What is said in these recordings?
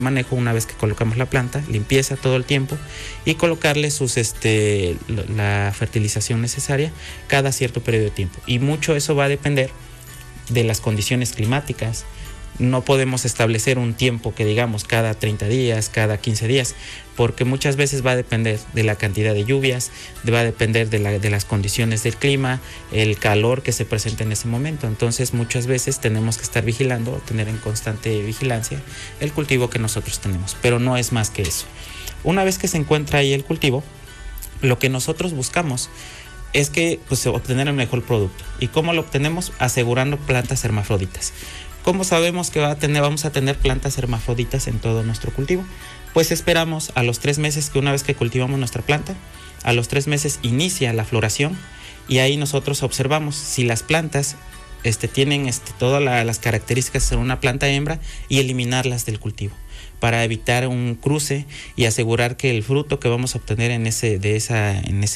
manejo una vez que colocamos la planta, limpieza todo el tiempo y colocarle la fertilización necesaria cada cierto periodo de tiempo. Y mucho eso va a depender de las condiciones climáticas. No podemos establecer un tiempo que digamos cada 30 días, cada 15 días, porque muchas veces va a depender de la cantidad de lluvias, va a depender de las condiciones del clima, el calor que se presenta en ese momento. Entonces muchas veces tenemos que estar vigilando, tener en constante vigilancia el cultivo que nosotros tenemos, pero no es más que eso. Una vez que se encuentra ahí el cultivo, lo que nosotros buscamos es que obtener el mejor producto. ¿Y cómo lo obtenemos? Asegurando plantas hermafroditas. ¿Cómo sabemos que vamos a tener plantas hermafroditas en todo nuestro cultivo? Pues esperamos a los 3 meses, que una vez que cultivamos nuestra planta, a los 3 meses inicia la floración y ahí nosotros observamos si las plantas tienen todas las características de ser una planta hembra y eliminarlas del cultivo para evitar un cruce y asegurar que el fruto que vamos a obtener en esa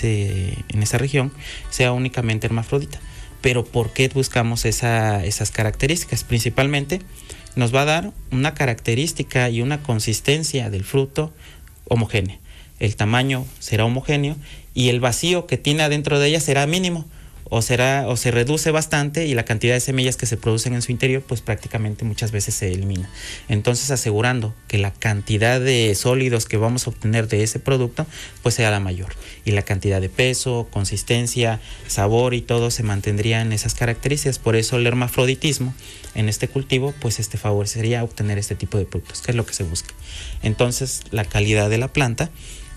región sea únicamente hermafrodita. Pero ¿por qué buscamos esas características? Principalmente nos va a dar una característica y una consistencia del fruto homogénea. El tamaño será homogéneo y el vacío que tiene adentro de ella será mínimo o se reduce bastante y la cantidad de semillas que se producen en su interior pues prácticamente muchas veces se elimina. Entonces asegurando que la cantidad de sólidos que vamos a obtener de ese producto pues sea la mayor y la cantidad de peso, consistencia, sabor y todo se mantendría en esas características. Por eso el hermafroditismo en este cultivo pues favorecería obtener este tipo de productos, que es lo que se busca. Entonces la calidad de la planta,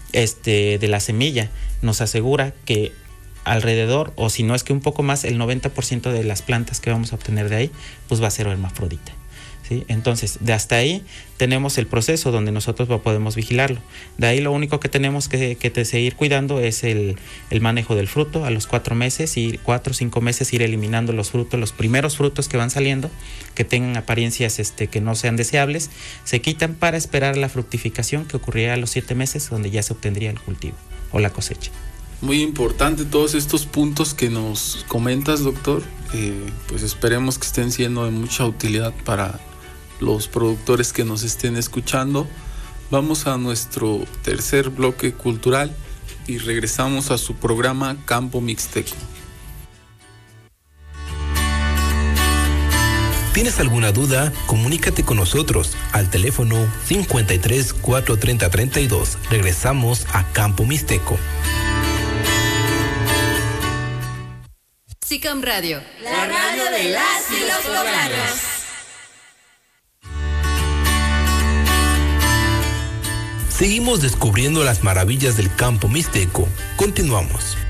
de la semilla, nos asegura que alrededor, o si no es que un poco más, el 90% de las plantas que vamos a obtener de ahí, pues va a ser hermafrodita, ¿sí? Entonces, de hasta ahí tenemos el proceso donde nosotros podemos vigilarlo. De ahí lo único que tenemos que seguir cuidando es el manejo del fruto. A los 4 meses y 4 o 5 meses ir eliminando los frutos, los primeros frutos que van saliendo, que tengan apariencias que no sean deseables, se quitan para esperar la fructificación que ocurrirá a los 7 meses, donde ya se obtendría el cultivo o la cosecha. Muy importante todos estos puntos que nos comentas, doctor. Pues esperemos que estén siendo de mucha utilidad para los productores que nos estén escuchando. Vamos a nuestro tercer bloque cultural y regresamos a su programa Campo Mixteco. ¿Tienes alguna duda? Comunícate con nosotros al teléfono 53 430 32. Regresamos a Campo Mixteco. SICAM Radio, la radio de las y los poblanos. Seguimos descubriendo las maravillas del Campo Mixteco. Continuamos.